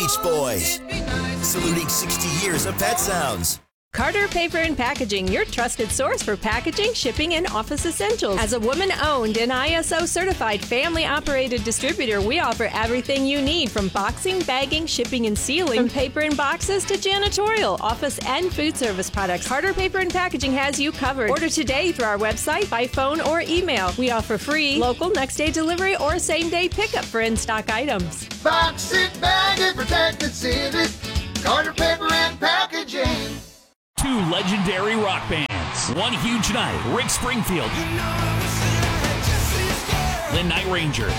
Beach Boys. Saluting 60 years of Pet Sounds. Carter Paper and Packaging, your trusted source for packaging, shipping, and office essentials. As a woman-owned and ISO-certified family-operated distributor, we offer everything you need from boxing, bagging, shipping, and sealing, from paper and boxes to janitorial, office, and food service products. Carter Paper and Packaging has you covered. Order today through our website, by phone, or email. We offer free, local, next-day delivery, or same-day pickup for in-stock items. Box it, bag it, protect it, seal it. Carter Paper and Packaging. Two legendary rock bands. One huge night. Rick Springfield. The Night Ranger.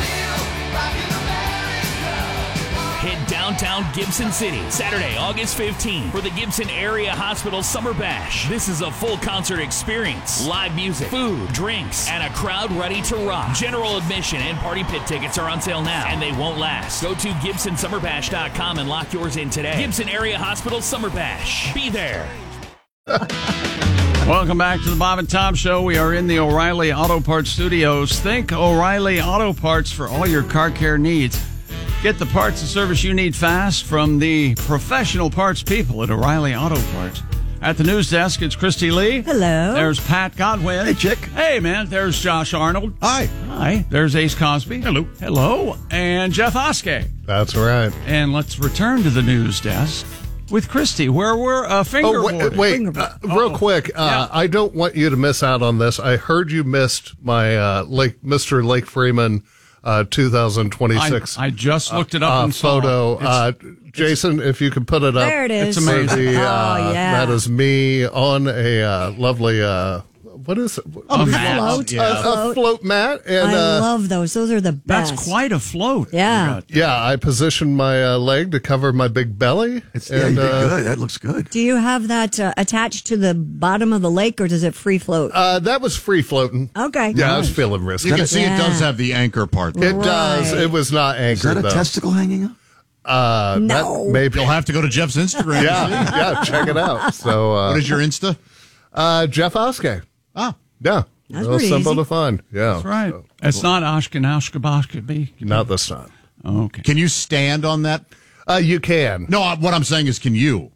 Hit downtown Gibson City Saturday, August 15th for the Gibson Area Hospital Summer Bash. This is a full concert experience. Live music, food, drinks, and a crowd ready to rock. General admission and party pit tickets are on sale now, and they won't last. Go to GibsonSummerBash.com and lock yours in today. Gibson Area Hospital Summer Bash. Be there. Welcome back to the Bob and Tom Show. We are in the O'Reilly Auto Parts Studios. Think O'Reilly Auto Parts for all your car care needs. Get the parts and service you need fast from the professional parts people at O'Reilly Auto Parts. At the news desk, it's Christy Lee. Hello. There's Pat Godwin. Hey, Chick. Hey, man. There's Josh Arnold. Hi. Hi. There's Ace Cosby. Hello. Hello. And Jeff Oskey. That's right. And let's return to the news desk with Christy, where we're fingerboarding. Real quick. Yeah. I don't want you to miss out on this. I heard you missed my Mr. Lake Freeman 2026. I just looked it up and photo. Jason, if you could put it up. There it is. It's amazing. That is me on a lovely, what is it? A mat. A float mat. And, I love those. Those are the best. That's quite a float. Yeah. I positioned my leg to cover my big belly. You did good. That looks good. Do you have that attached to the bottom of the lake, or does it free float? That was free floating. Okay. Yeah, I was feeling risky. You can see it does have the anchor part. It does. It was not anchored, Is that a testicle hanging up? No. That maybe. You'll have to go to Jeff's Instagram. Yeah, check it out. So, what is your Insta? Jeff Oskey. Oh. Yeah. That's Real pretty simple easy. to find. Yeah. That's right. So, It's not Oshkosh. not this time. Okay. Can you stand on that? You can. No, what I'm saying is, can you?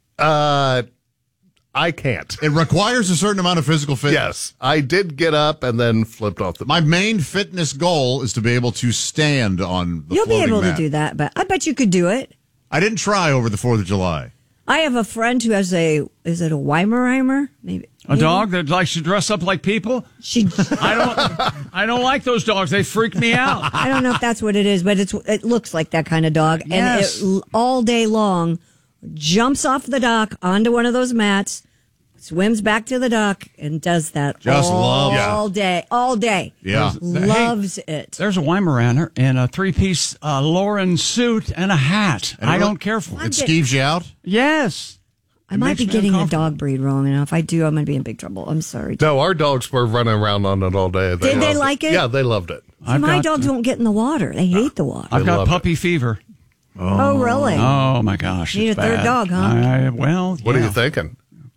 I can't. It requires a certain amount of physical fitness. Yes. I did get up and then flipped off the. My main fitness goal is to be able to stand on the You'll be floating able mat. to do that, but I bet you could do it. I didn't try over the 4th of July. I have a friend who has is it a Weimaraner? Maybe. A dog that likes to dress up like people? She. I don't like those dogs. They freak me out. I don't know if that's what it is, but it looks like that kind of dog. Yes. And it, all day long, jumps off the dock onto one of those mats, swims back to the dock, and does that all day. Yeah. Loves it. There's a Weimaraner in a 3-piece Lauren suit and a hat. And I it don't care for It it. skeeves you out? Yes. I might be getting the dog breed wrong, and if I do, I'm going to be in big trouble. I'm sorry. No, our dogs were running around on it all day. Did they loved like it? Yeah, they loved it. See, my dogs don't get in the water. They hate the water. I've got love puppy fever. Oh, really? Oh, my gosh. Need it's a third bad. dog, huh? What are you thinking?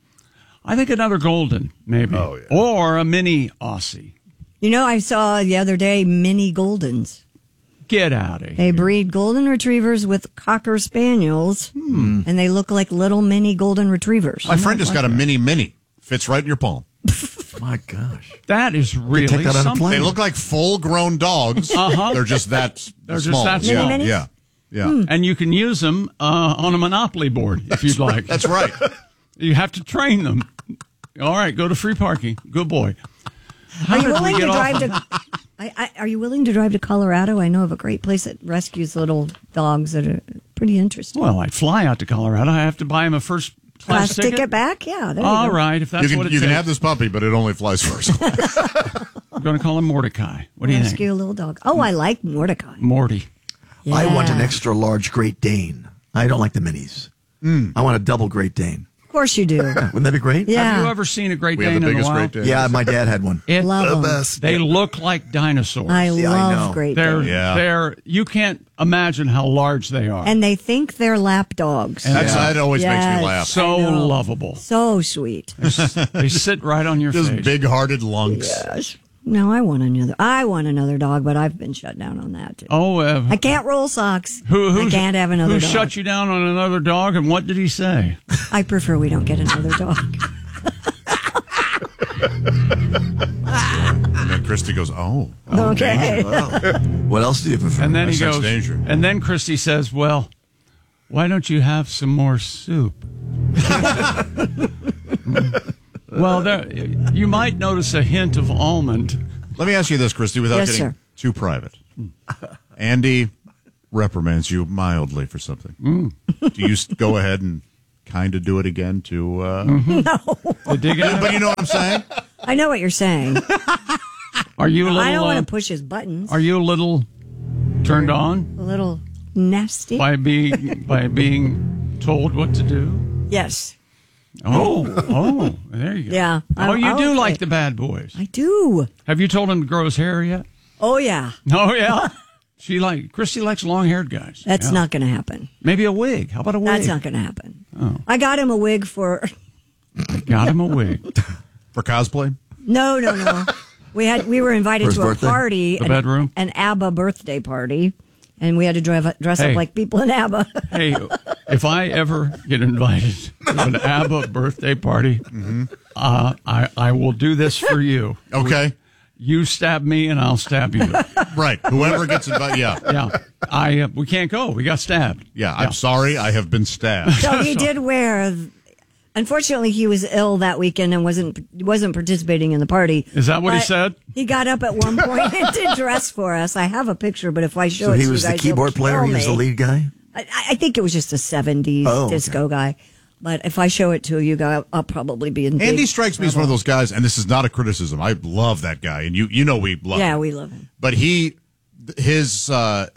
I think another golden, maybe. Oh, yeah. Or a mini Aussie. You know, I saw the other day mini Goldens. Get out of here. They breed golden retrievers with cocker spaniels, and they look like little mini golden retrievers. My friend just got a mini. Fits right in your palm. My gosh. That is really take that on a something. plane. They look like full-grown dogs. Uh-huh. They're just that They're just small. that yeah. small. Mini-minis? Yeah. Yeah. And you can use them on a Monopoly board if you'd like. That's right. You have to train them. All right, go to free parking. Good boy. Are you willing to drive to? Are you willing to drive to Colorado? I know of a great place that rescues little dogs that are pretty interesting. Well, I'd fly out to Colorado. I have to buy him a first class ticket back? Yeah. There All you go. right, if that's what it You can takes. have this puppy, but it only flies first. I'm going to call him Mordecai. What do you think? Rescue a little dog. Oh, I like Mordecai. Morty. Yeah. I want an extra large Great Dane. I don't like the minis. I want a double Great Dane. Of course you do. Wouldn't that be great? Yeah. Have you ever seen a Great We have Dane the in the biggest wild? Great Dane. Yeah, my dad had one. Love the them. best. They look like dinosaurs. I Yeah, I know. love Great They're, Danes. Yeah. they're, you can't imagine how large they are. And they think they're lap dogs. That always makes Yes. me laugh. So I know. lovable. So sweet. They sit right on your Just face. big-hearted lunks. Yes. No, I want another dog, but I've been shut down on that too. Oh, I can't roll socks. Who I can't have another who dog. shut you down on another dog, and what did he say? I prefer we don't get another dog. And then Christy goes, "Oh, Okay. Well, what else do you prefer? And then he That's goes, danger. and then Christy says, "Well, why don't you have some more soup?" Well, you might notice a hint of almond. Let me ask you this, Christy, without Yes, getting sir. too private. Andy reprimands you mildly for something. Do you go ahead and kind of do it again to... The dig out? But you know what I'm saying? I know what you're saying. Are you a little? I don't want to push his buttons. Are you a little turned on A little nasty. by being told what to do? Yes. Oh, there you go. Yeah. Oh, you do okay. like the bad boys. I do. Have you told him to grow his hair yet? Oh, yeah. Oh, yeah. Christy likes long-haired guys. That's Yeah. not going to happen. Maybe a wig. How about a wig? That's not going to happen. Oh. I got him a wig for... Got him a wig. For cosplay? No. We were invited For his to a birthday? party, The bedroom? an ABBA birthday party, and we had to dress Hey. up like people in ABBA. Hey, if I ever get invited to an ABBA birthday party, I will do this for you. Okay. You stab me, and I'll stab you. Right. Whoever gets invited, Yeah. We can't go. We got stabbed. Yeah, I'm sorry. I have been stabbed. So he did wear. Unfortunately, he was ill that weekend and wasn't participating in the party. Is that what he But said? He got up at one point and did dress for us. I have a picture, but if I show So it to he you was the guys, you'll keyboard player. kill He was the me. lead guy. I think it was just a 70s disco guy. But if I show it to you guys, I'll probably be in. Andy big strikes me as one of those guys, and this is not a criticism. I love that guy, and you know we love him. Yeah, we love him. But his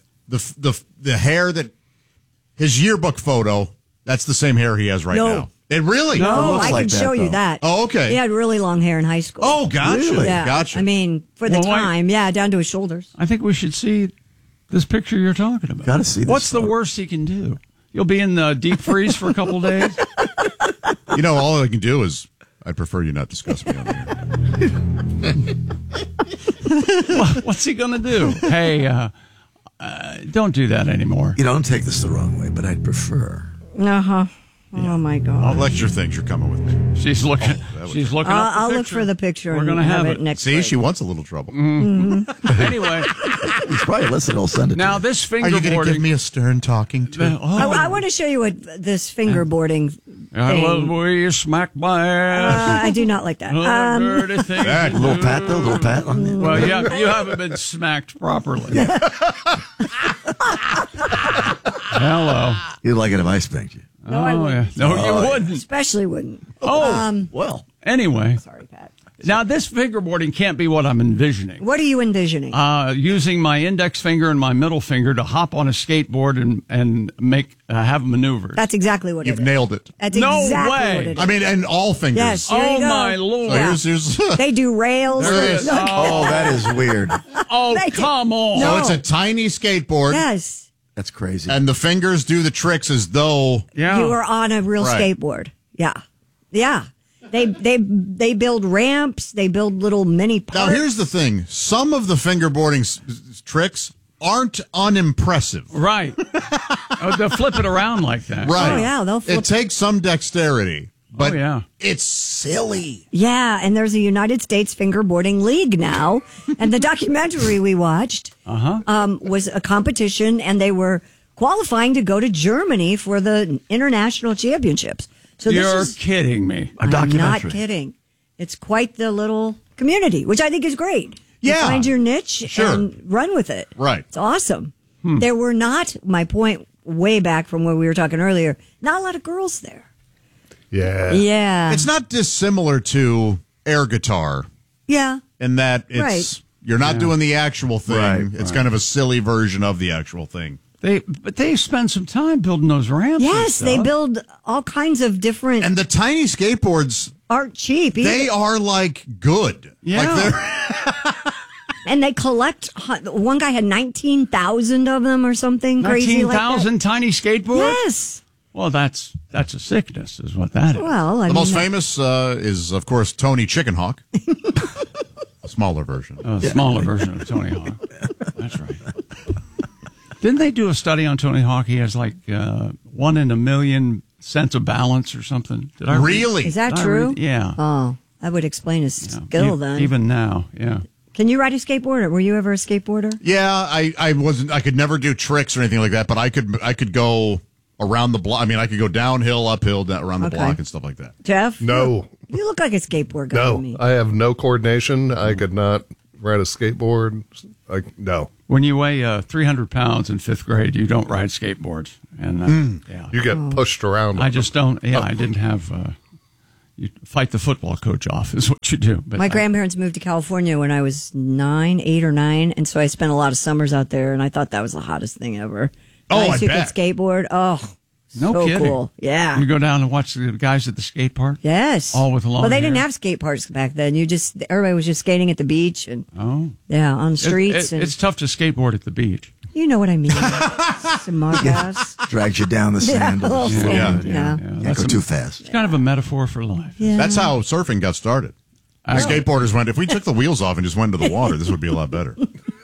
the hair that his yearbook photo, that's the same hair he has right No. now. It really? Oh, looks I like can that, show you though. that. Oh, okay. He had really long hair in high school. Oh, gotcha. Really? yeah. Gotcha. I mean, for the Well, why- time, down to his shoulders. I think we should see this picture you're talking about. Gotta see this What's the photo. worst he can do? You'll be in the deep freeze for a couple days? You know, all I can do is I'd prefer you not discuss me on there. What's he going to do? Hey, don't do that anymore. You know, don't take this the wrong way, but I'd prefer. Uh-huh. Oh, my God. I'll let your things. You're coming with me. She's looking. would She's looking. Up the I'll look picture. for the picture. We're and going to have it next See, week. she wants a little trouble. Anyway, He's probably listening. I'll send it to now you. this Are you going to give fingerboarding. me a stern talking to? I want to show you what this fingerboarding thing. I love the way you smack my ass. I do not like that. Dirty thing That you Little do. pat, though. Little pat on the. Well, yeah, you haven't been smacked properly. Hello. You'd like it if I spanked you. No, I wouldn't. Yeah. No, you wouldn't. Especially wouldn't. Oh, Well, anyway. Sorry, Pat. Now, this fingerboarding can't be what I'm envisioning. What are you envisioning? Using my index finger and my middle finger to hop on a skateboard and make have maneuvers. That's exactly what You've it is. nailed it. That's No exactly way. what it is. I mean, and all fingers. Yes. There you Oh go. my lord! Yeah. Here's They do rails. There it is. oh, that is weird. Oh, They do- come on! So it's a tiny skateboard, Yes. That's crazy. and the fingers do the tricks as though. Yeah. You are on a real Right. skateboard. Yeah. Yeah. They build ramps. They build little mini parks. Now, here's the thing: some of the fingerboarding tricks aren't unimpressive. Right. They'll flip it around like that. Right? Oh, yeah, they'll flip- It takes some dexterity, but yeah. it's silly. Yeah, and there's a United States Fingerboarding League now, and the documentary we watched was a competition, and they were qualifying to go to Germany for the international championships. So You're this is kidding me. A documentary. I'm not kidding. It's quite the little community, which I think is great. You Yeah. find your niche Sure. and run with it. Right. It's awesome. There were not, my point way back from where we were talking earlier, not a lot of girls there. Yeah. Yeah. It's not dissimilar to air guitar Yeah. in that it's Right. you're not doing the actual thing. Right, It's kind of a silly version of the actual thing. But they spend some time building those ramps. and Yes, they stuff. build all kinds of different And the tiny skateboards, aren't cheap. they are like good. Yeah. Like they're and they collect. One guy had 19,000 of them or something crazy like that. 19,000 tiny skateboards? Yes. Well, that's a sickness, is what that is. Well, I the mean, most famous is of course Tony Chickenhawk. A smaller version. A smaller version of Tony Hawk. That's right. Didn't they do a study on Tony Hawk? He has like 1 in a million sense of balance or something. Did I really? Is that true? Yeah. Oh, that would explain his skill then. Even now, yeah. Can you ride a skateboard? Were you ever a skateboarder? Yeah, I wasn't. I could never do tricks or anything like that, but I could go around the block. I mean, I could go downhill, uphill, around the block and stuff like that. Jeff? No. You look like a skateboard guy to me. I have no coordination. I could not ride a skateboard. No. When you weigh 300 pounds in 5th grade, you don't ride skateboards. And yeah, You get pushed around. I just don't. Yeah, I didn't have. You fight the football coach off is what you do. But My grandparents moved to California when I was 8 or 9, and so I spent a lot of summers out there, and I thought that was the hottest thing ever. Oh, Guys I who bet. could skateboard. Oh, no so kidding. cool. Yeah. You go down and watch the guys at the skate park. Yes. All with long Well, they didn't hair? have skate parks back then. Everybody was just skating at the beach and on the streets. It's tough to skateboard at the beach. You know what I mean. Some mud gas. Drags you down the sand. Yeah. Yeah. Can't go too fast. It's kind of a metaphor for life. Yeah. That's how surfing got started. The skateboarders went, if we took the wheels off and just went into the water, this would be a lot better.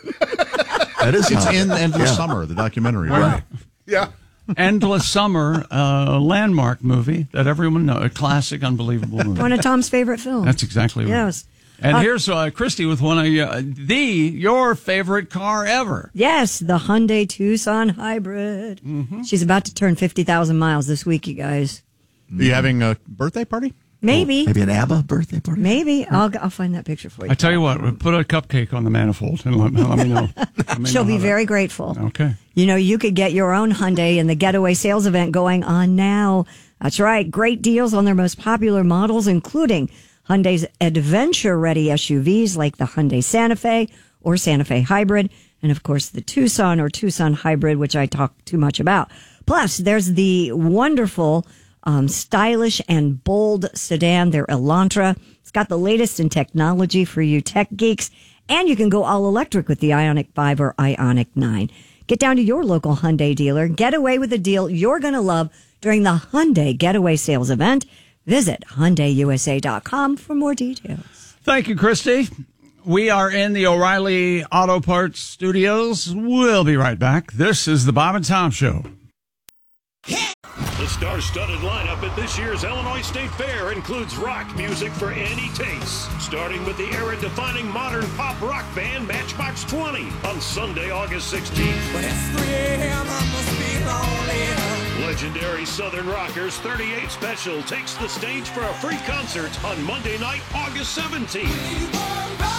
That is It's in Endless Summer, the documentary. Right? Yeah. Endless Summer, a landmark movie that everyone knows, a classic, unbelievable movie. One of Tom's favorite films. That's exactly right. Yes. And here's Christy with one of your favorite car ever. Yes, the Hyundai Tucson Hybrid. Mm-hmm. She's about to turn 50,000 miles this week, you guys. Are you having a birthday party? Maybe. Maybe an ABBA birthday party? Maybe. I'll find that picture for you. I tell you what, put a cupcake on the manifold and let me know. She'll be very grateful. Okay. You know, you could get your own Hyundai in the Getaway Sales event going on now. That's right. Great deals on their most popular models, including Hyundai's adventure-ready SUVs like the Hyundai Santa Fe or Santa Fe Hybrid, and of course the Tucson or Tucson Hybrid, which I talk too much about. Plus, there's the wonderful, stylish and bold sedan, their Elantra. It's got the latest in technology for you tech geeks, and you can go all electric with the Ioniq 5 or Ioniq 9. Get down to your local Hyundai dealer. Get away with a deal you're going to love during the Hyundai Getaway Sales event. Visit HyundaiUSA.com for more details. Thank you, Christy. We are in the O'Reilly Auto Parts studios. We'll be right back. This is the Bob and Tom Show. The star-studded lineup at this year's Illinois State Fair includes rock music for any taste, starting with the era-defining modern pop rock band Matchbox 20 on Sunday, August 16th. But it's 3 a.m., I must be lonely. Legendary Southern Rockers 38 Special takes the stage for a free concert on Monday night, August 17th.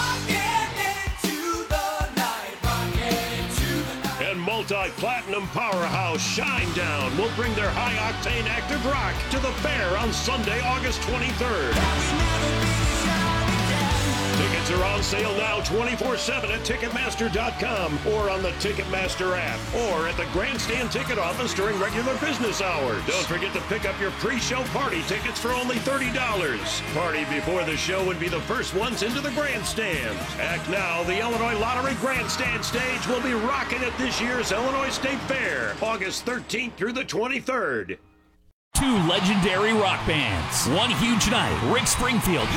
And multi-platinum powerhouse Shinedown will bring their high-octane active rock to the fair on Sunday, August 23rd. Tickets are on sale now 24/7 at Ticketmaster.com or on the Ticketmaster app or at the Grandstand ticket office during regular business hours. Don't forget to pick up your pre-show party tickets for only $30. Party before the show would be the first ones into the grandstand. Act now, the Illinois Lottery Grandstand stage will be rocking at this year's Illinois State Fair, August 13th through the 23rd. Two legendary rock bands. One huge night. Rick Springfield.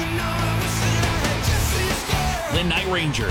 The Night Ranger.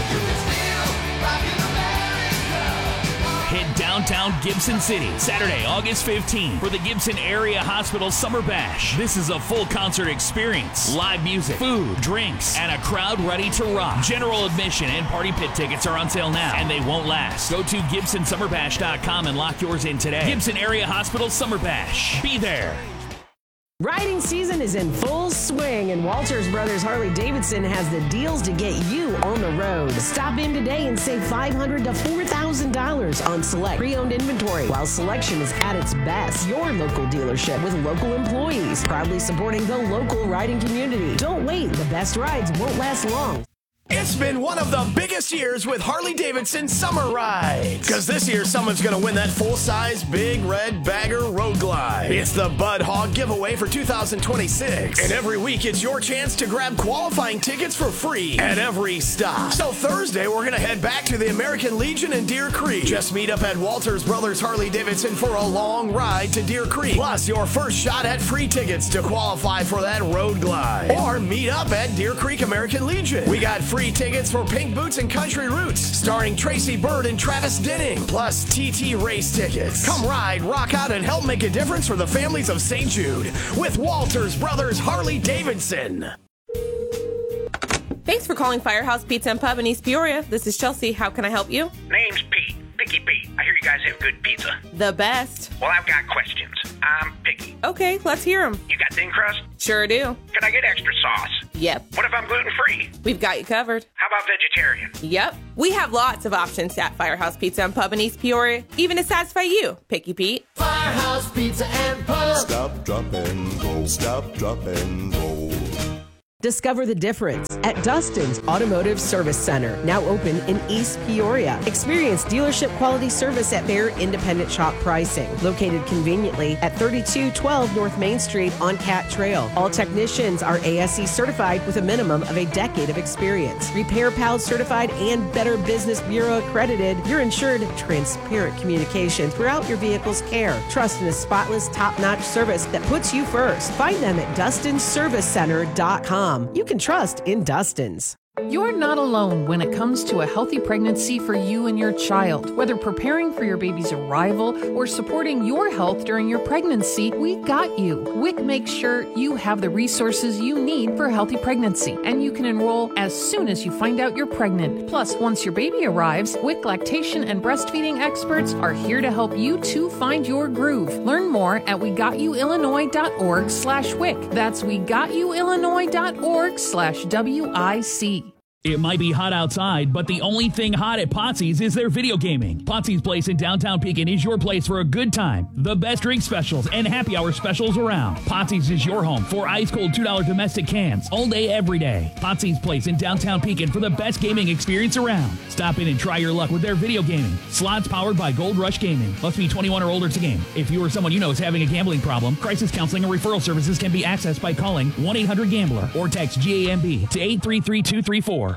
Hit downtown Gibson City Saturday, August 15th for the Gibson Area Hospital Summer Bash. This is a full concert experience. Live music, food, drinks, and a crowd ready to rock. General admission and party pit tickets are on sale now, and they won't last. Go to GibsonSummerBash.com and lock yours in today. Gibson Area Hospital Summer Bash. Be there. Riding season is in full swing, and Walters Brothers Harley-Davidson has the deals to get you on the road. Stop in today and save $500 to $4,000 on select pre-owned inventory while selection is at its best. Your local dealership with local employees, proudly supporting the local riding community. Don't wait. The best rides won't last long. It's been one of the biggest years with Harley-Davidson Summer Rides. Because this year, someone's going to win that full-size Big Red Bagger Road Glide. live. It's the Bud Hog giveaway for 2026. And every week it's your chance to grab qualifying tickets for free at every stop. So Thursday, we're going to head back to the American Legion in Deer Creek. Just meet up at Walters Brothers Harley Davidson for a long ride to Deer Creek. Plus, your first shot at free tickets to qualify for that road glide. Or meet up at Deer Creek American Legion. We got free tickets for Pink Boots and Country Roots, starring Tracy Bird and Travis Denning, plus TT race tickets. Come ride, rock out, and help make a difference for the families of St. Jude with Walters Brothers Harley Davidson. Thanks for calling Firehouse Pizza and Pub in East Peoria. This is Chelsea. How can I help you? Name's Pete. Picky Pete. I hear you guys have good pizza. The best. Well, I've got questions. I'm picky. Okay, let's hear them. You got thin crust? Sure do. Can I get extra sauce? Yep. What if I'm gluten-free? We've got you covered. How about vegetarian? Yep. We have lots of options at Firehouse Pizza and Pub in East Peoria, even to satisfy you, Picky Pete. Firehouse Pizza and Pub. Stop, drop, and go. Stop, drop, and go. Discover the difference at Dustin's Automotive Service Center, now open in East Peoria. Experience dealership quality service at their independent shop pricing. Located conveniently at 3212 North Main Street on Cat Trail. All technicians are ASE certified with a minimum of a decade of experience. Repair Pals certified and Better Business Bureau accredited. You're ensured transparent communication throughout your vehicle's care. Trust in a spotless, top-notch service that puts you first. Find them at DustinServiceCenter.com. You can trust in Dustin's. You're not alone when it comes to a healthy pregnancy for you and your child. Whether preparing for your baby's arrival or supporting your health during your pregnancy, we got you. WIC makes sure you have the resources you need for a healthy pregnancy, and you can enroll as soon as you find out you're pregnant. Plus, once your baby arrives, WIC lactation and breastfeeding experts are here to help you to find your groove. Learn more at wegotyouillinois.org/WIC. That's wegotyouillinois.org/WIC. It might be hot outside, but the only thing hot at Potsy's is their video gaming. Potsy's Place in downtown Pekin is your place for a good time. The best drink specials and happy hour specials around. Potsy's is your home for ice-cold $2 domestic cans all day, every day. Potsy's Place in downtown Pekin for the best gaming experience around. Stop in and try your luck with their video gaming. Slots powered by Gold Rush Gaming. Must be 21 or older to game. If you or someone you know is having a gambling problem, crisis counseling and referral services can be accessed by calling 1-800-GAMBLER or text GAMB to 833-234.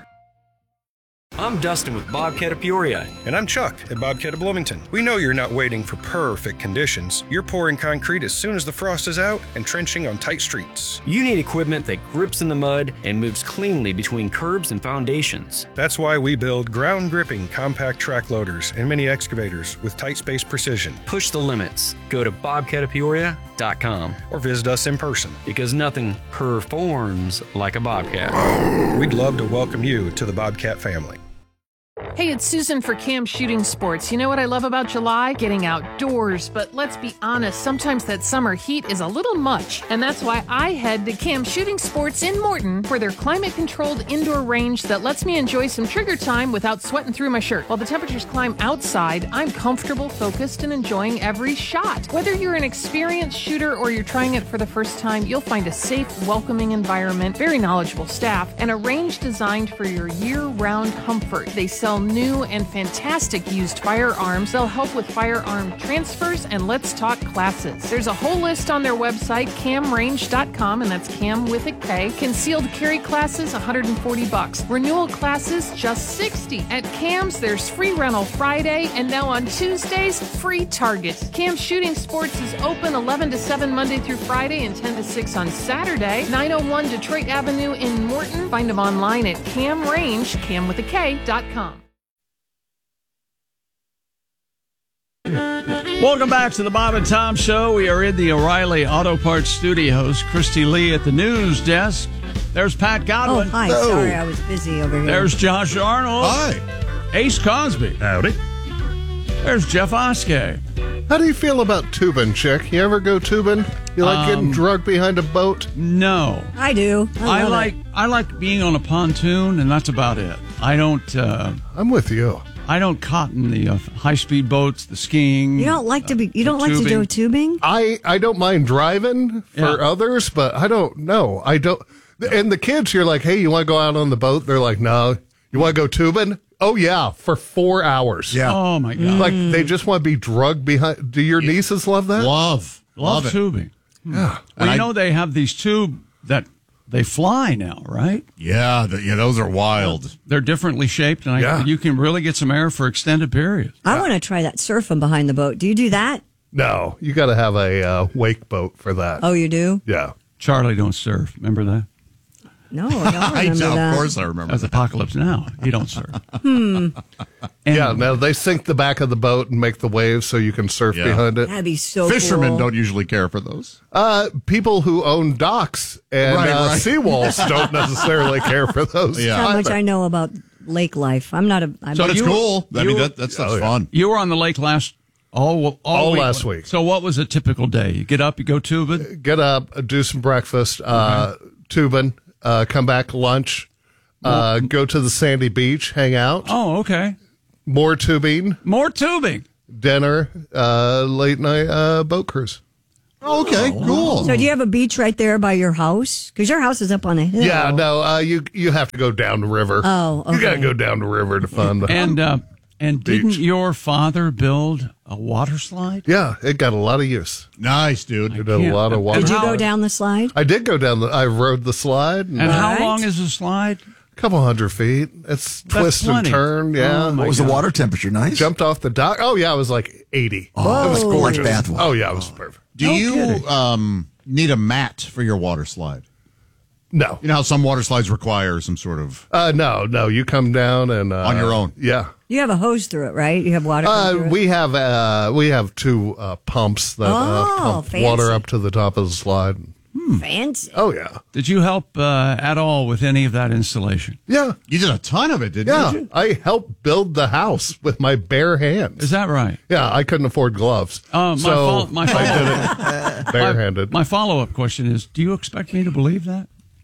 I'm Dustin with Bobcat of Peoria. And I'm Chuck at Bobcat of Bloomington. We know you're not waiting for perfect conditions. You're pouring concrete as soon as the frost is out and trenching on tight streets. You need equipment that grips in the mud and moves cleanly between curbs and foundations. That's why we build ground-gripping compact track loaders and mini excavators with tight space precision. Push the limits. Go to bobcatofpeoria.com or visit us in person. Because nothing performs like a Bobcat. We'd love to welcome you to the Bobcat family. Hey, it's Susan for Cam Shooting Sports. You know what I love about July? Getting outdoors. But let's be honest, sometimes that summer heat is a little much. And that's why I head to Cam Shooting Sports in Morton for their climate-controlled indoor range that lets me enjoy some trigger time without sweating through my shirt. While the temperatures climb outside, I'm comfortable, focused, and enjoying every shot. Whether you're an experienced shooter or you're trying it for the first time, you'll find a safe, welcoming environment, very knowledgeable staff, and a range designed for your year-round comfort. They sell new and fantastic used firearms. They'll help with firearm transfers and Let's Talk classes. There's a whole list on their website, camrange.com, and that's Cam with a K. Concealed carry classes, $140. Renewal classes, just $60. At Cam's, there's free rental Friday, and now on Tuesdays, free Target. Cam Shooting Sports is open 11 to 7 Monday through Friday and 10 to 6 on Saturday. 901 Detroit Avenue in Morton. Find them online at camrange, camwithak.com. Welcome back to the Bob and Tom Show. We are in the O'Reilly Auto Parts Studios. Christy Lee at the news desk. There's Pat Godwin. Oh, hi. Sorry, I was busy over here. There's Josh Arnold. Hi. Ace Cosby. Howdy. There's Jeff Oskey. How do you feel about tubing, chick? You ever go tubing? You like getting drugged behind a boat? No. I do. I like being on a pontoon, and that's about it. I don't... I'm with you. I don't cotton the high-speed boats, the skiing. You don't like to be. You don't like to do tubing. I don't mind driving for others, but I don't know. I don't. And the kids, you're like, hey, you want to go out on the boat? They're like, no. You want to go tubing? Oh yeah, for 4 hours. Yeah. Oh my God. Like they just want to be drugged behind. Do your nieces love that? Love. Love tubing. Yeah. Well, you know they have these tubes that they fly now, right? Yeah, those are wild. They're differently shaped, and you can really get some air for extended periods. I want to try that surfing behind the boat. Do you do that? No, you got to have a wake boat for that. Oh, you do? Yeah. Charlie don't surf. Remember that? No, I don't remember that. Of course I remember. That's Apocalypse Now. He don't surf. Yeah, no, they sink the back of the boat and make the waves so you can surf behind it. That'd be so Fishermen cool. don't usually care for those. People who own docks and seawalls don't necessarily care for those. That's how much I know about lake life. I'm not a... So it's cool. I mean, that's fun. You were on the lake all last week. So what was a typical day? You get up, you go tubing? Get up, do some breakfast, tubing, come back, lunch, go to the sandy beach, hang out. Oh, okay. More tubing. Dinner, late night boat cruise. Oh, okay, cool. So do you have a beach right there by your house? Because your house is up on a hill. Yeah, no, you have to go down the river. Oh, okay. You got to go down the river to find the And didn't your father build a water slide? Yeah, it got a lot of use. Nice, dude. It did a lot of water. Did you go down the slide? I did go down I rode the slide. And how long is the slide? A couple hundred feet. It's twist and turn. Yeah. What was the water temperature? Nice. Jumped off the dock. Oh yeah, it was like 80. Oh, it was gorgeous. like bath water. Oh yeah, it was perfect. Do you need a mat for your water slide? No. You know how some water slides require some sort of... No. You come down and... on your own. Yeah. You have a hose through it, right? You have water through it? We have two pumps that pump fancy. water up to the top of the slide. Fancy. Oh, yeah. Did you help at all with any of that installation? Yeah. You did a ton of it, didn't you? I helped build the house with my bare hands. Is that right? Yeah, I couldn't afford gloves. I did it barehanded. My follow-up question is, do you expect me to believe that?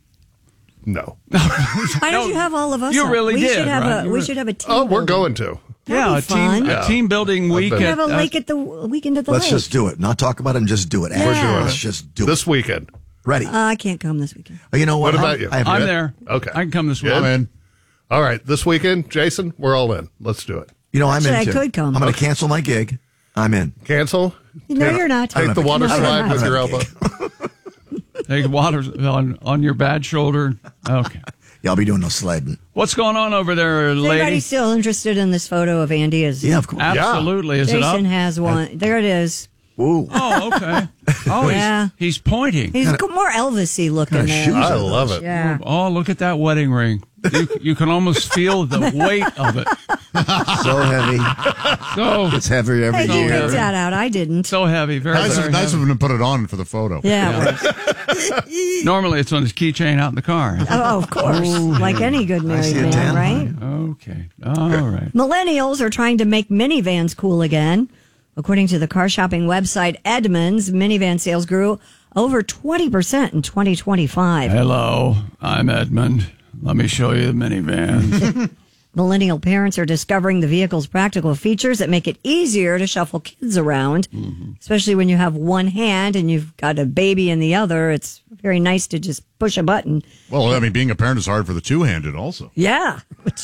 No. Why don't you have all of us? You up? really we did, Should have right? we should have a team. Oh, we're building. going to. Yeah, a team building week. We have a lake at the weekend at the Let's lake. just do it. Not talk about it and just do it. Yeah. We're doing Let's it. just do This weekend. Ready. I can't come this weekend. Oh, you know what? What about you? I'm there. Okay. I can come this Good. weekend. I'm in. All right. This weekend, Jason, we're all in. Let's do it. You know, Actually, I'm I in too. could come. I'm going to cancel my gig. I'm in. Cancel? No, you're not. Take the water No, you're slide not. with your elbow. Take water on your bad shoulder. Okay. Yeah, I'll be doing no sledding. What's going on over there, Is lady? anybody still interested in this photo of Andy? Yeah, of course. Absolutely. Is it up? Jason has one. There it is. Ooh. Oh, okay. Oh, Yeah. he's pointing. He's more Elvis-y looking Kinda there. shoes I are love those? it. Yeah. Oh, look at that wedding ring. You can almost feel the weight of it. So heavy. So It's heavy every Hey, you year. picked that out. I didn't. so heavy. Very, Nice very of heavy. them to put it on for the photo. Yeah. Normally it's on his keychain out in the car. Oh, of course. Like any good married see a man, tan. right? Okay. All right. Millennials are trying to make minivans cool again. According to the car shopping website Edmunds, minivan sales grew over 20% in 2025. Hello, I'm Edmund. Let me show you the minivan. Millennial parents are discovering the vehicle's practical features that make it easier to shuffle kids around, especially when you have one hand and you've got a baby in the other. It's very nice to just push a button. Well, I mean, being a parent is hard for the two-handed also. Yeah.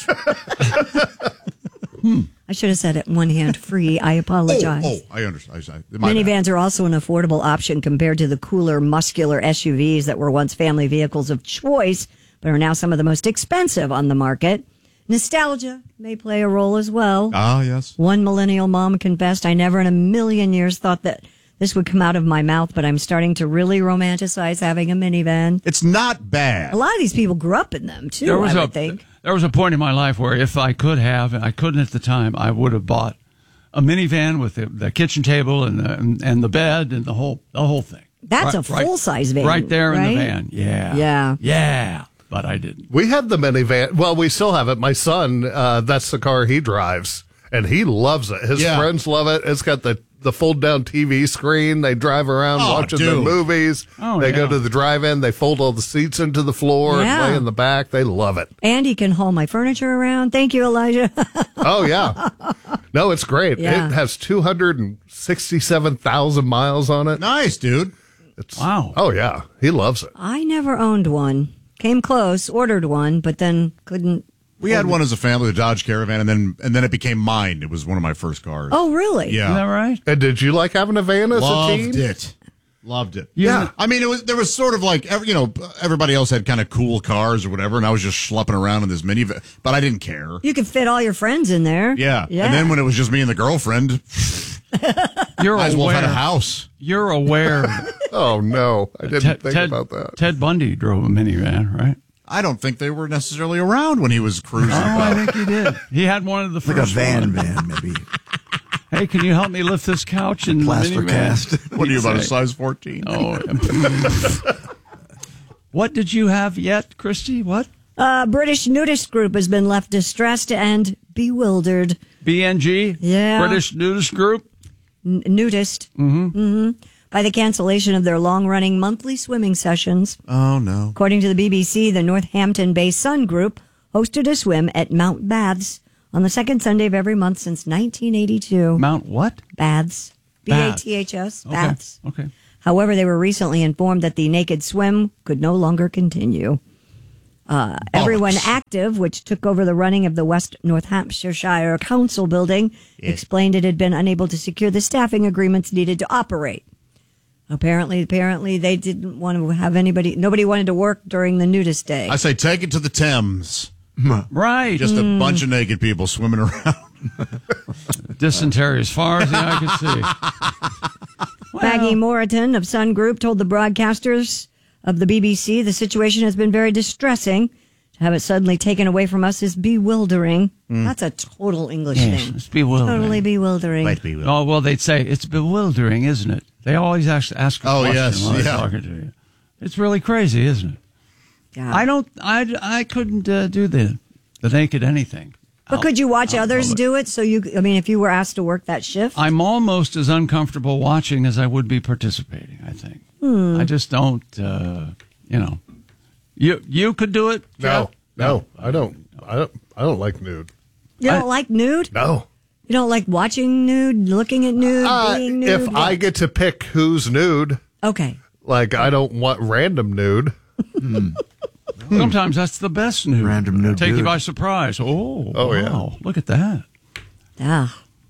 I should have said it one hand free. I apologize. Oh, I understand. My bad. Minivans are also an affordable option compared to the cooler, muscular SUVs that were once family vehicles of choice, but are now some of the most expensive on the market. Nostalgia may play a role as well. Ah, yes. One millennial mom confessed, I never in a million years thought that this would come out of my mouth, but I'm starting to really romanticize having a minivan. It's not bad. A lot of these people grew up in them, too, I would think. There was a point in my life where if I could have, and I couldn't at the time, I would have bought a minivan with the kitchen table and the bed and the whole thing. That's a full-size van. Right there in right? the van. Yeah. Yeah. Yeah. But I didn't. We had the minivan. Well, we still have it. My son, that's the car he drives, and he loves it. His friends love it. It's got the fold-down TV screen. They drive around watching their movies. They go to the drive-in. They fold all the seats into the floor and lay in the back. They love it. And he can haul my furniture around. Thank you, Elijah. Oh, yeah. No, it's great. Yeah. It has 267,000 miles on it. Nice, dude. Wow. Oh, yeah. He loves it. I never owned one. Came close, ordered one, but then couldn't. We had one as a family, the Dodge Caravan, and then it became mine. It was one of my first cars. Oh, really? Yeah. Is that right? And did you like having a van as Loved a teen? it. Loved it. Yeah. I mean, there was sort of like, everybody else had kind of cool cars or whatever, and I was just schlepping around in this minivan, but I didn't care. You could fit all your friends in there. Yeah. And then when it was just me and the girlfriend, You're might as well aware. have had a house. You're aware. Oh, no. I didn't think about that. Ted Bundy drove a minivan, right? I don't think they were necessarily around when he was cruising. I think he did. He had one of the Like a first van, ones. maybe. Hey, can you help me lift this couch in the Plaster minivan? cast. What are you, about a size 14? Oh. What did you have yet, Christy? What? British nudist group has been left distressed and bewildered. BNG? Yeah. British nudist group? Nudist. By the cancellation of their long-running monthly swimming sessions. Oh, no. According to the BBC, the Northampton-based Sun Group hosted a swim at Mount Baths on the second Sunday of every month since 1982. Mount what? Baths. B-A-T-H-S. Okay. Baths. Okay. However, they were recently informed that the naked swim could no longer continue. Everyone Active, which took over the running of the West Northamptonshire Council building, explained it had been unable to secure the staffing agreements needed to operate. Apparently, they didn't want to have nobody wanted to work during the nudist day. I say take it to the Thames. Right. Just a bunch of naked people swimming around. Dysentery as far as the eye could see. Maggie Moreton of Sun Group told the broadcasters of the BBC the situation has been very distressing. To have it suddenly taken away from us is bewildering. That's a total English thing. It's bewildering. Totally bewildering. Oh, well, they'd say, it's bewildering, isn't it? They always ask a question while they're talking to you. It's really crazy, isn't it? Yeah. I couldn't do the naked anything. But could you watch others do it? If you were asked to work that shift? I'm almost as uncomfortable watching as I would be participating, I think. I just don't, You could do it, Jeff? No, I don't. I don't like nude. You don't like nude? No. You don't like watching nude, looking at nude, being nude? If I get to pick who's nude, okay. Like I don't want random nude. Sometimes that's the best nude. Random nude. Take you dude. by surprise. Oh, wow. Yeah. Look at that. Yeah.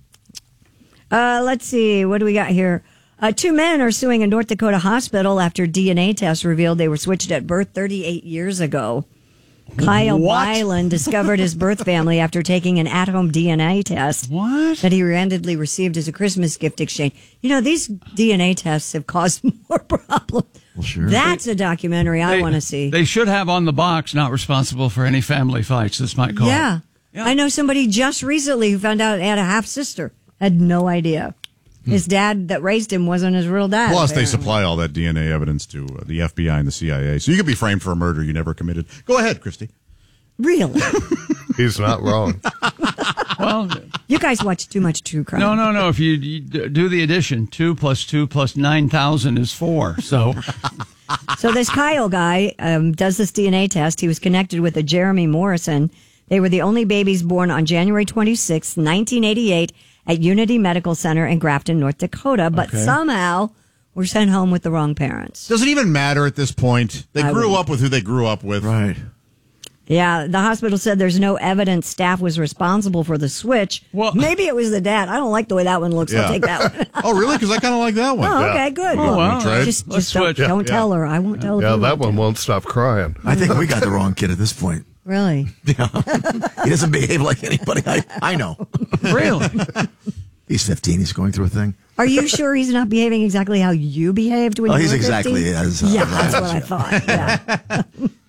Let's see. What do we got here? 2 men are suing a North Dakota hospital after DNA tests revealed they were switched at birth 38 years ago. Kyle Weiland discovered his birth family after taking an at-home DNA test that he randomly received as a Christmas gift exchange. These DNA tests have caused more problems. Well, sure. That's a documentary I want to see. They should have on the box, not responsible for any family fights. This might call. Yeah. I know somebody just recently who found out he had a half-sister. Had no idea. His dad that raised him wasn't his real dad. Plus, apparently. they supply all that DNA evidence to the FBI and the CIA. So you could be framed for a murder you never committed. Go ahead, Christy. Really? He's not wrong. Well, you guys watch too much true crime. No. If you do the addition, 2 + 2 + 9,000 is 4. So this Kyle guy does this DNA test. He was connected with a Jeremy Morrison. They were the only babies born on January 26, 1988 at Unity Medical Center in Grafton, North Dakota, but somehow were sent home with the wrong parents. Does it even matter at this point? They grew up with who they grew up with. Right. Yeah, the hospital said there's no evidence staff was responsible for the switch. Well, maybe it was the dad. I don't like the way that one looks. Yeah. I'll take that one. Oh, really? Because I kind of like that one. Oh, okay, good. Oh, wow. Just don't tell her. I won't tell her. Yeah, that one won't stop crying. I think we got the wrong kid at this point. Really? Yeah. He doesn't behave like anybody I know. Really? He's 15. He's going through a thing. Are you sure he's not behaving exactly how you behaved when you were 15? He's exactly as yeah, that's what I thought. Yeah.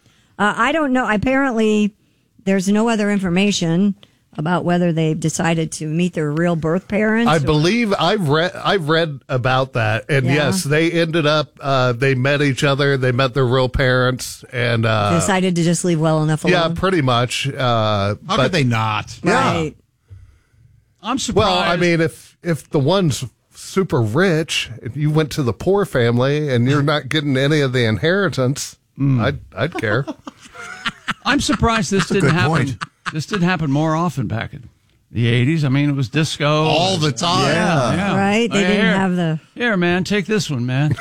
I don't know. Apparently, there's no other information about whether they've decided to meet their real birth parents. I believe I've read about that, and yes, they ended up they met each other, they met their real parents, and decided to just leave well enough alone. Yeah, pretty much. How could they not? Right. I'm surprised. Well, I mean, if the one's super rich, if you went to the poor family and you're not getting any of the inheritance, I'd care. I'm surprised this didn't happen. Point. This didn't happen more often back in the 80s. I mean, it was disco. All the time. Yeah. Right? They didn't have the... Here, man, take this one, man.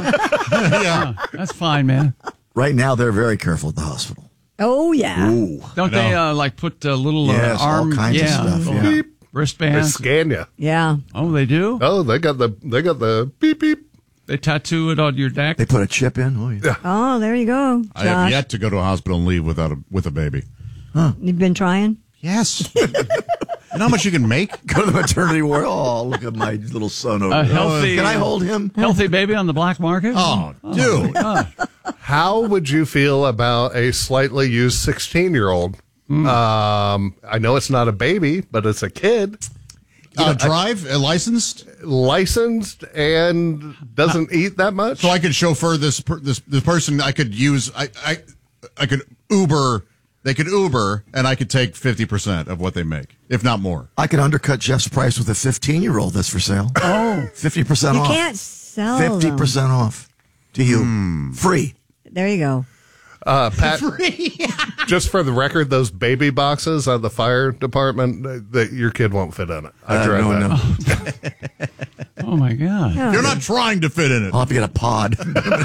Yeah, that's fine, man. Right now, they're very careful at the hospital. Oh, yeah. Ooh. Don't they, put a little Yes, arm... all kinds of stuff. Yeah. Beep. They Wristbands? scan you. Yeah. Oh, they do? Oh, they got the beep beep. They tattoo it on your neck. They put a chip in. Oh, yeah. Oh, there you go. Josh. I have yet to go to a hospital and leave with a baby. You've been trying? Yes. You know how much you can make? Go to the maternity ward. Oh, look at my little son over there. Healthy, Can I hold him? Healthy baby on the black market? Oh, dude. How would you feel about a slightly used 16-year-old? I know it's not a baby, but it's a kid. Licensed? Licensed and doesn't eat that much? So I could chauffeur this person. I could use, I could Uber. They could Uber, and I could take 50% of what they make, if not more. I could undercut Jeff's price with a 15-year-old that's for sale. Oh. 50% off. You can't sell 50% them. off to you. Free. There you go. Pat, just for the record, those baby boxes on the fire department, that your kid won't fit in it. I tried that. Oh, my God. Oh. You're not trying to fit in it. I'll have to get a pod.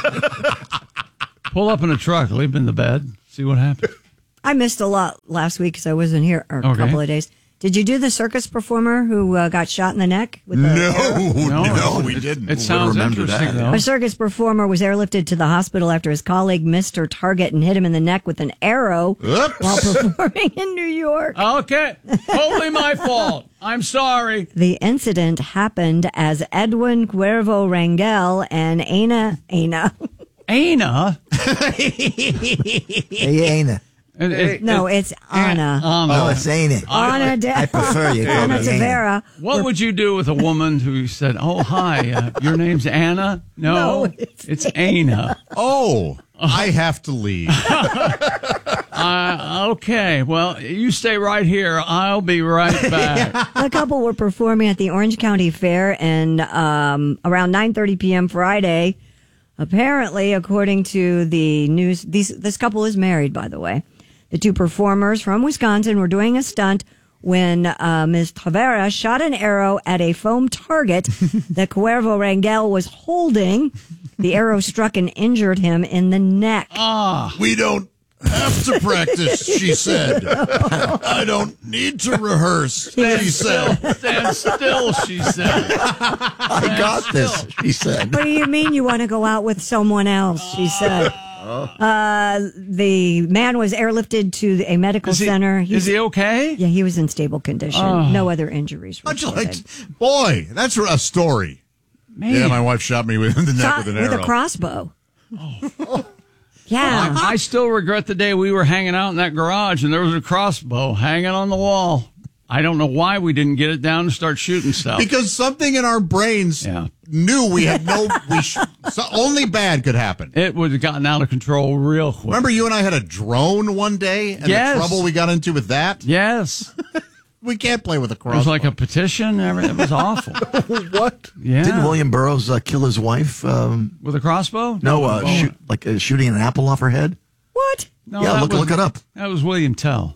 Pull up in a truck, leave him in the bed, see what happens. I missed a lot last week because I wasn't here a couple of days. Did you do the circus performer who got shot in the neck? With No, we didn't. It sounds interesting, though. A circus performer was airlifted to the hospital after his colleague missed her target and hit him in the neck with an arrow while performing in New York. Okay. Totally my fault. I'm sorry. The incident happened as Edwin Cuervo Rangel and Ana. Ana? Hey, Ana. No, it's Anna. Oh, it's Ana. I prefer you. Ana Tavera. What would you do with a woman who said, "Oh, hi, your name's Anna"? No, it's Ana. Oh, I have to leave. Okay, well, you stay right here. I'll be right back. The couple were performing at the Orange County Fair and around 9:30 p.m. Friday. Apparently, according to the news, this couple is married, by the way. The two performers from Wisconsin were doing a stunt when Ms. Tavera shot an arrow at a foam target that Cuervo Rangel was holding. The arrow struck and injured him in the neck. We don't have to practice, she said. I don't need to rehearse, she said. Stand still, she said. I got this, she said. What do you mean you want to go out with someone else, she said. The man was airlifted to a medical center. Is he okay? Yeah, he was in stable condition. No other injuries reported. Boy, that's a story. Man. Yeah, my wife shot me in the neck with an arrow. With a crossbow. Yeah. I still regret the day we were hanging out in that garage and there was a crossbow hanging on the wall. I don't know why we didn't get it down and start shooting stuff. Because something in our brains knew we had only bad could happen. It would have gotten out of control real quick. Remember you and I had a drone one day and the trouble we got into with that? Yes. We can't play with a crossbow. It was like a petition. It was awful. What? Yeah. Didn't William Burroughs kill his wife? With a crossbow? No, shooting an apple off her head? What? No, yeah, look it up. That was William Tell.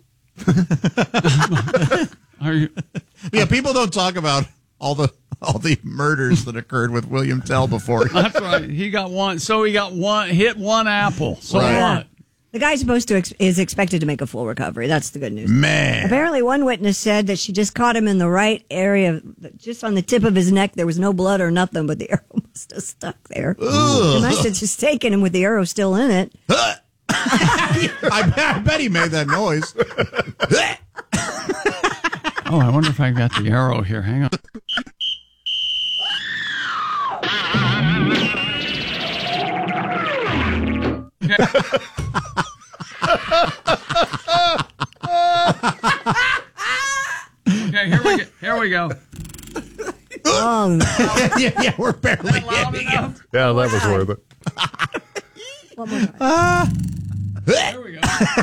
Yeah, people don't talk about all the murders that occurred with William Tell before. That's right. He got one. So he got hit one apple. So what? The guy is expected to make a full recovery. That's the good news. Man. Apparently, one witness said that she just caught him in the right area, just on the tip of his neck. There was no blood or nothing, but the arrow must have stuck there. She must have just taken him with the arrow still in it. I bet he made that noise. Oh, I wonder if I got the arrow here. Hang on. Okay, here we go. Oh, yeah, we're barely getting it. Yeah, that was worth it. One more time. There we go.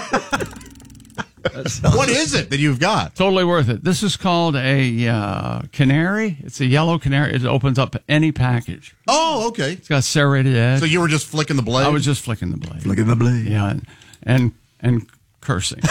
What is it that you've got? Totally worth it. This is called a canary. It's a yellow canary. It opens up any package. Oh, okay. It's got serrated edge. So you were just flicking the blade? I was just flicking the blade. Flicking the blade. Yeah, and cursing.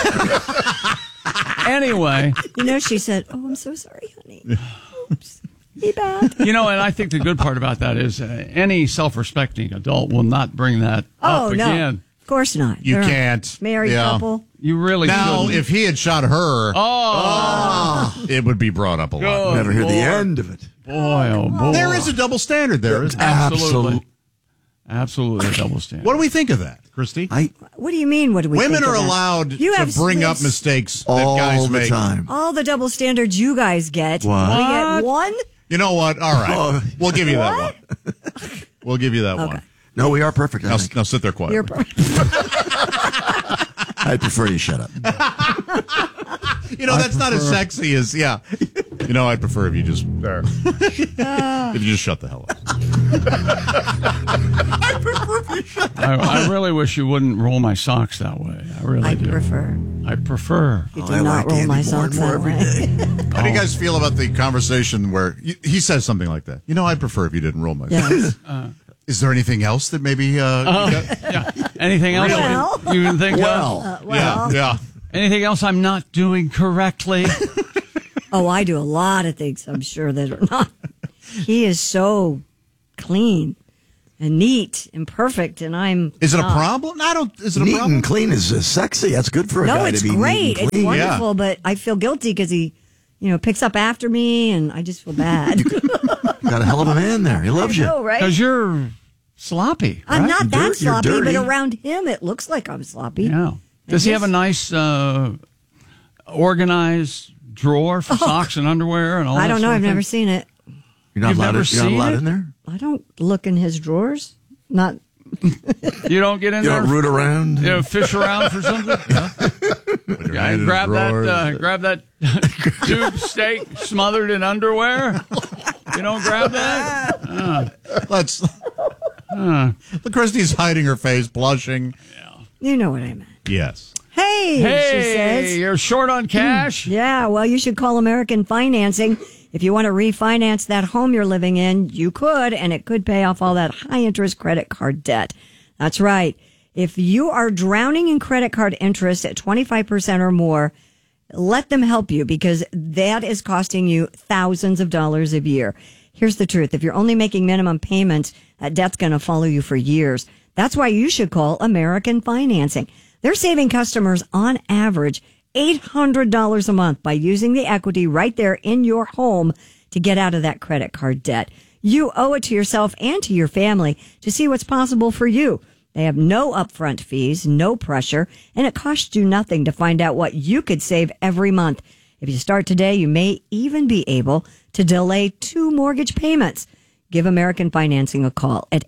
Anyway. You know, she said, "Oh, I'm so sorry, honey. Oops. Be bad." You know, and I think the good part about that is any self-respecting adult will not bring that up again. Of course not. You can't. Married couple. You really Now, shouldn't. if he had shot her, it would be brought up a lot. Never hear the end of it. Boy, oh boy. There is a double standard there, isn't there? Absolutely a double standard. What do we think of that, Christy? What do you mean? What do we? Women think are of that? allowed You to have bring up switched mistakes that all guys the make. time. all the double standards you guys get. What? We get one. You know what? All right. We'll give you that one. We'll give you that one. No, we are perfect. I Now, think. now sit there quietly. You're perfect. I'd prefer you shut up. You know, that's not as sexy as, yeah. You know, I'd prefer if you just, if you just shut the hell up. I prefer if you shut the hell up. I really wish you wouldn't roll my socks that way. I really do. I prefer. You do not roll my socks that way. How do you guys feel about the conversation where he says something like that? You know, I'd prefer if you didn't roll my socks. Is there anything else that maybe... yeah. Anything else you can think of? Yeah. Anything else I'm not doing correctly? Oh, I do a lot of things, I'm sure, that are not. He is so clean and neat and perfect, and I'm Is it a not. problem? Is it a neat problem? and clean is sexy. That's good for a guy it's to be great. neat and It's clean. wonderful, but I feel guilty because he, picks up after me, and I just feel bad. Got a hell of a man there. He loves you. I know, right? Because you're sloppy. I'm right? not that You're sloppy, but dirty. around him, it looks like I'm sloppy. Yeah. Does he have a nice organized drawer for socks and underwear and all that? I don't know. sort of I've thing? never seen it. You're not You've allowed, never you're not seen allowed it? in there? I don't look in his drawers. Not. You don't get in You there? don't root around? Fish around for something? Yeah, grab that tube steak smothered in underwear. You don't grab that? Let's... Christy's hiding her face, blushing. You know what I meant. Yes. Hey, she says. You're short on cash? Yeah, well, you should call American Financing. If you want to refinance that home you're living in, you could, and it could pay off all that high-interest credit card debt. That's right. If you are drowning in credit card interest at 25% or more, let them help you, because that is costing you thousands of dollars a year. Here's the truth. If you're only making minimum payments, that debt's going to follow you for years. That's why you should call American Financing. They're saving customers on average $800 a month by using the equity right there in your home to get out of that credit card debt. You owe it to yourself and to your family to see what's possible for you. They have no upfront fees, no pressure, and it costs you nothing to find out what you could save every month. If you start today, you may even be able to delay 2 mortgage payments. Give American Financing a call at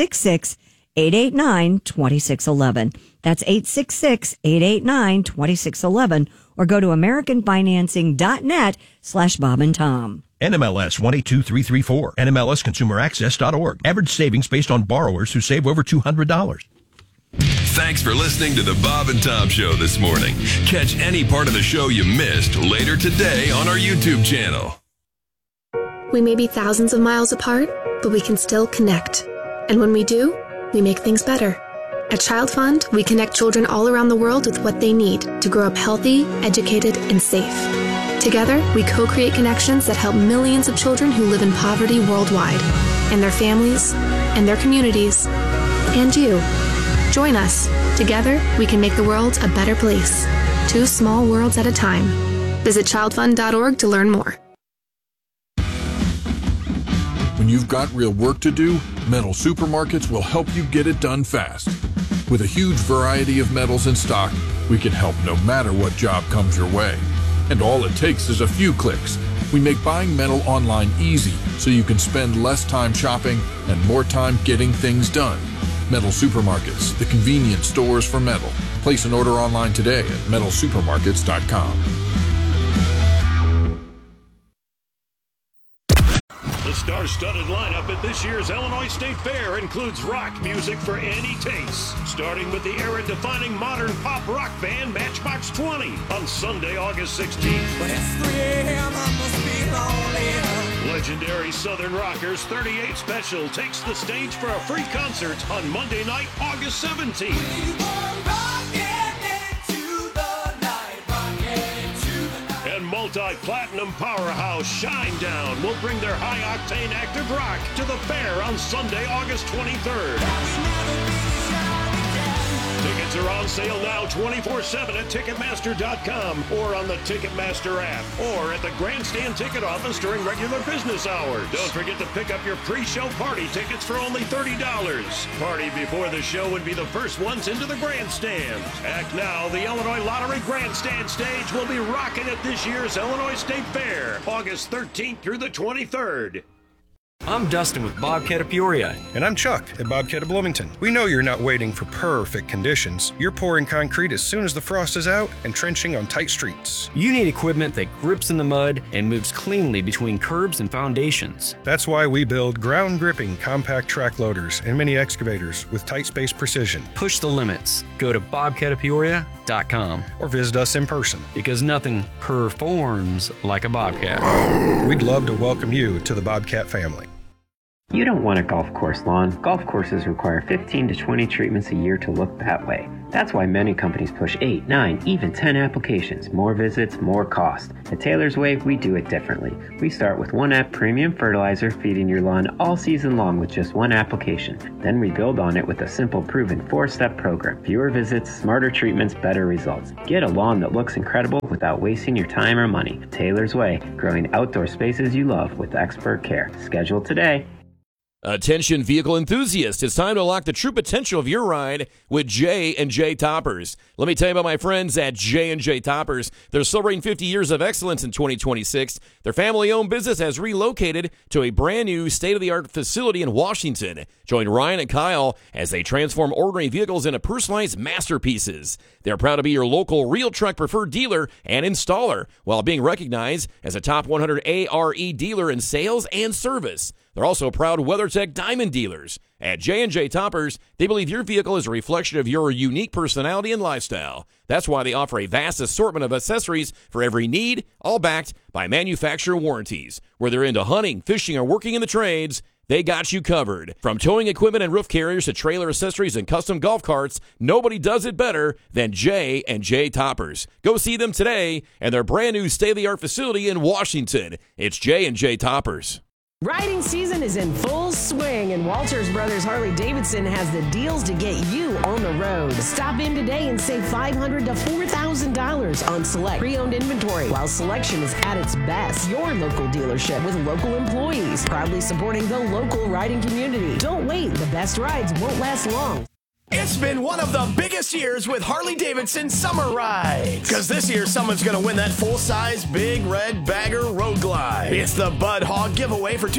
866-889-2611. That's 866-889-2611, or go to AmericanFinancing.net/Bob and Tom. NMLS 122334. NMLSConsumerAccess.org. Average savings based on borrowers who save over $200. Thanks for listening to the Bob and Tom Show this morning. Catch any part of the show you missed later today on our YouTube channel. We may be thousands of miles apart, but we can still connect. And when we do, we make things better. At Child Fund, we connect children all around the world with what they need to grow up healthy, educated, and safe. Together, we co-create connections that help millions of children who live in poverty worldwide, and their families, and their communities, and you. Join us. Together, we can make the world a better place. 2 small worlds at a time. Visit childfund.org to learn more. When you've got real work to do, Metal Supermarkets will help you get it done fast. With a huge variety of metals in stock, we can help no matter what job comes your way. And all it takes is a few clicks. We make buying metal online easy so you can spend less time shopping and more time getting things done. Metal Supermarkets, the convenient stores for metal. Place an order online today at metalsupermarkets.com. The star-studded lineup at this year's Illinois State Fair includes rock music for any taste, starting with the era-defining modern pop rock band Matchbox 20 on Sunday, August 16th. But it's 3 a.m., I must be lonely. Legendary Southern Rockers 38 Special takes the stage for a free concert on Monday night, August 17th. And multi-platinum powerhouse Shinedown will bring their high-octane active rock to the fair on Sunday, August 23rd. Tickets are on sale now 24/7 at Ticketmaster.com or on the Ticketmaster app or at the Grandstand ticket office during regular business hours. Don't forget to pick up your pre-show party tickets for only $30. Party before the show would be the first ones into the grandstand. Act now, the Illinois Lottery Grandstand stage will be rocking at this year's Illinois State Fair, August 13th through the 23rd. I'm Dustin with Bobcat of Peoria. And I'm Chuck at Bobcat of Bloomington. We know you're not waiting for perfect conditions. You're pouring concrete as soon as the frost is out and trenching on tight streets. You need equipment that grips in the mud and moves cleanly between curbs and foundations. That's why we build ground-gripping compact track loaders and mini excavators with tight space precision. Push the limits. Go to bobcatofpeoria.com or visit us in person. Because nothing performs like a Bobcat. We'd love to welcome you to the Bobcat family. You don't want a golf course lawn. Golf courses require 15 to 20 treatments a year to look that way. That's why many companies push 8, 9, even 10 applications. More visits, more cost. At Taylor's Way, we do it differently. We start with 1-app premium fertilizer, feeding your lawn all season long with just 1 application. Then we build on it with a simple, proven 4-step program. Fewer visits, smarter treatments, better results. Get a lawn that looks incredible without wasting your time or money. Taylor's Way, growing outdoor spaces you love with expert care. Schedule today. Attention vehicle enthusiasts, it's time to unlock the true potential of your ride with J&J Toppers. Let me tell you about my friends at J&J Toppers. They're celebrating 50 years of excellence in 2026. Their family-owned business has relocated to a brand new state-of-the-art facility in Washington. Join Ryan and Kyle as they transform ordinary vehicles into personalized masterpieces. They're proud to be your local Real Truck preferred dealer and installer while being recognized as a top 100 ARE dealer in sales and service. They're also proud WeatherTech Diamond dealers. At J&J Toppers, they believe your vehicle is a reflection of your unique personality and lifestyle. That's why they offer a vast assortment of accessories for every need, all backed by manufacturer warranties. Whether they're into hunting, fishing, or working in the trades, they got you covered. From towing equipment and roof carriers to trailer accessories and custom golf carts, nobody does it better than J&J Toppers. Go see them today at their brand new state-of-the-art facility in Washington. It's J&J Toppers. Riding season is in full swing, and Walters Brothers Harley Davidson has the deals to get you on the road. Stop in today and save $500 to $4,000 on select pre-owned inventory while selection is at its best. Your local dealership with local employees, proudly supporting the local riding community. Don't wait, the best rides won't last long. It's been one of the biggest years with Harley-Davidson Summer Rides. Because this year, someone's going to win that full-size Big Red Bagger Road Glide. It's the Bud Hog giveaway for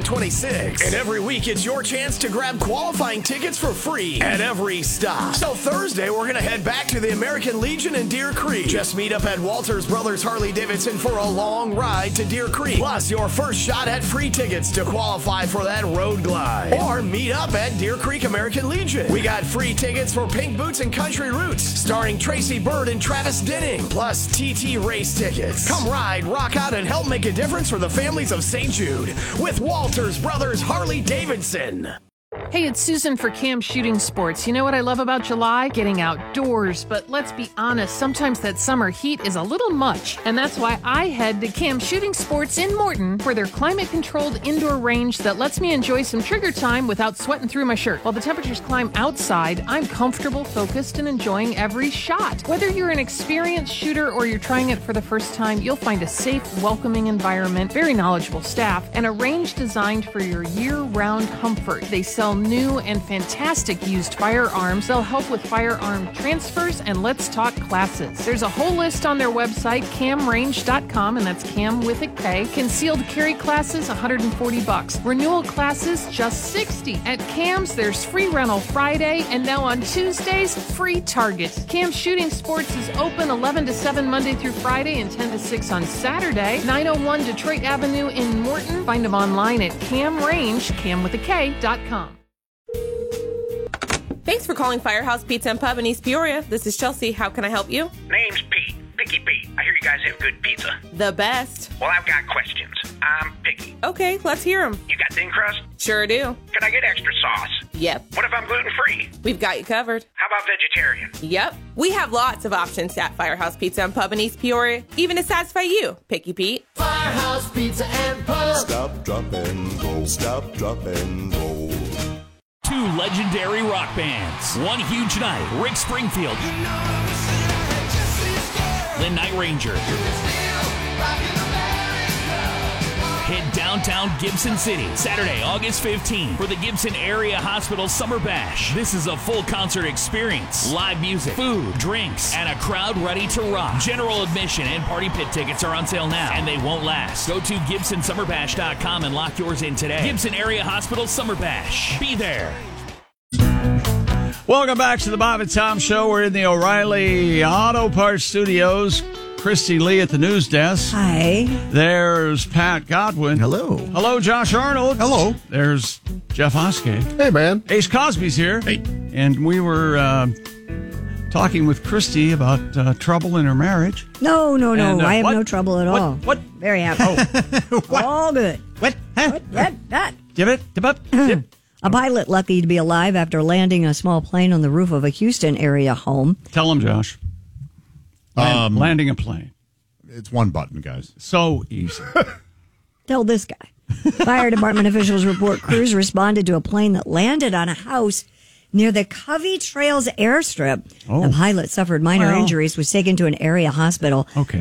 2026. And every week, it's your chance to grab qualifying tickets for free at every stop. So Thursday, we're going to head back to the American Legion in Deer Creek. Just meet up at Walters Brothers Harley-Davidson for a long ride to Deer Creek. Plus, your first shot at free tickets to qualify for that Road Glide. Or meet up at Deer Creek American Legion. We got free tickets for Pink Boots and Country Roots, starring Tracy Bird and Travis Denning, plus TT race tickets. Come ride, rock out, and help make a difference for the families of St. Jude with Walters Brothers Harley Davidson. Hey, it's Susan for Cam Shooting Sports. You know what I love about July? Getting outdoors. But let's be honest, sometimes that summer heat is a little much. And that's why I head to Cam Shooting Sports in Morton for their climate-controlled indoor range that lets me enjoy some trigger time without sweating through my shirt. While the temperatures climb outside, I'm comfortable, focused, and enjoying every shot. Whether you're an experienced shooter or you're trying it for the first time, you'll find a safe, welcoming environment, very knowledgeable staff, and a range designed for your year-round comfort. They sell new and fantastic used firearms. They'll help with firearm transfers and Let's Talk classes. There's a whole list on their website, camrange.com, and that's Cam with a K. Concealed carry classes, $140. Renewal classes, just $60. At Cam's, there's free rental Friday, and now on Tuesdays, free Target. Cam Shooting Sports is open 11 to 7 Monday through Friday and 10 to 6 on Saturday. 901 Detroit Avenue in Morton. Find them online at camrange, camwithak.com. Thanks for calling Firehouse Pizza and Pub in East Peoria. This is Chelsea. How can I help you? Name's Pete. Picky Pete. I hear you guys have good pizza. The best. Well, I've got questions. I'm picky. Okay, let's hear them. You got thin crust? Sure do. Can I get extra sauce? Yep. What if I'm gluten-free? We've got you covered. How about vegetarian? Yep. We have lots of options at Firehouse Pizza and Pub in East Peoria, even to satisfy you, Picky Pete. Firehouse Pizza and Pub. Stop, drop, and roll. Stop, drop, and roll. Two legendary rock bands. One huge night. Rick Springfield. The Night Ranger. Hit downtown Gibson City Saturday, August 15th for the Gibson Area Hospital Summer Bash. This is a full concert experience. Live music, food, drinks, and a crowd ready to rock. General admission and party pit tickets are on sale now, and they won't last. Go to GibsonSummerBash.com and lock yours in today. Gibson Area Hospital Summer Bash. Be there. Welcome back to the Bob and Tom Show. We're in the O'Reilly Auto Parts Studios. Christy Lee at the news desk. Hi. There's Pat Godwin. Hello. Hello, Josh Arnold. Hello. There's Jeff Oskey. Hey, man. Ace Cosby's here. Hey. And we were talking with Christy about trouble in her marriage. No. And, I have what? no trouble at all. What? Very happy. All good. What? Huh? What? Give it. A pilot lucky to be alive after landing a small plane on the roof of a Houston area home. Tell him, Josh. Landing a plane. It's one button, guys. So easy. Tell this guy. Fire department officials report crews responded to a plane that landed on a house near the Covey Trails airstrip. The pilot suffered minor injuries, was taken to an area hospital. Okay.